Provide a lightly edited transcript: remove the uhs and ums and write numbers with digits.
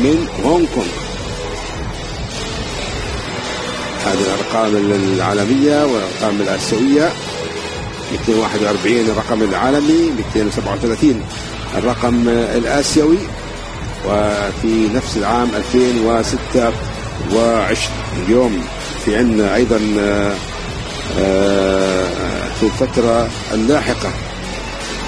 من هونغ كونغ. هذه الأرقام العالمية والأرقام الآسيوية. 241 الرقم العالمي، 237 الرقم الآسيوي. وفي نفس العام 2026 اليوم في عندنا أيضا في الفترة اللاحقة